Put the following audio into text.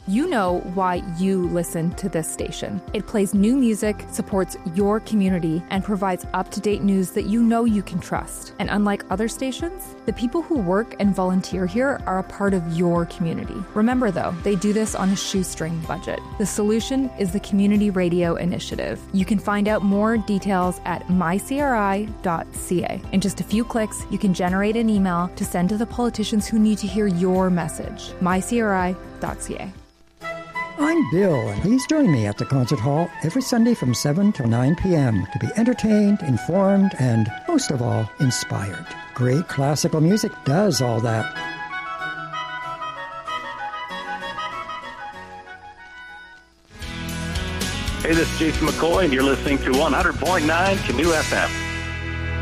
You know why you listen to this station. It plays new music, supports your community, and provides up-to-date news that you know you can trust. And unlike other stations, the people who work and volunteer here are a part of your community. Remember, though, they do this on a shoestring budget. The solution is the Community Radio Initiative. You can find out more details at mycri.ca. In just a few clicks, you can generate an email to send to the politicians who need to hear your message. mycri.ca. I'm Bill, and please join me at the Concert Hall every Sunday from 7 till 9 p.m. to be entertained, informed, and, most of all, inspired. Great classical music does all that. Hey, this is Jason McCoy, and you're listening to 100.9 Canoe FM.